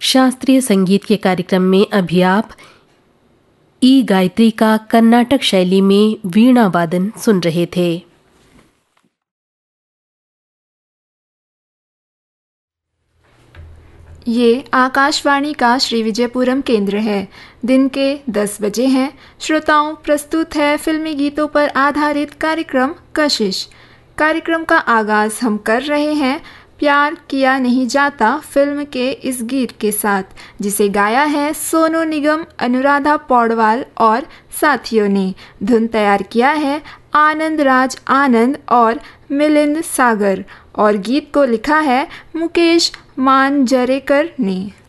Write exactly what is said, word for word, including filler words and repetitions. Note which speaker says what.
Speaker 1: शास्त्रीय संगीत के कार्यक्रम में अभी आप ई गायत्री का कर्नाटक शैली में वीणा वादन सुन रहे थे।
Speaker 2: ये आकाशवाणी का श्री विजयपुरम केंद्र है। दिन के दस बजे हैं। श्रोताओं, प्रस्तुत है फिल्मी गीतों पर आधारित कार्यक्रम कशिश। कार्यक्रम का आगाज हम कर रहे हैं प्यार किया नहीं जाता फिल्म के इस गीत के साथ, जिसे गाया है सोनू निगम, अनुराधा पौडवाल और साथियों ने। धुन तैयार किया है आनंद राज आनंद और मिलिंद सागर और गीत को लिखा है मुकेश मांजरेकर ने।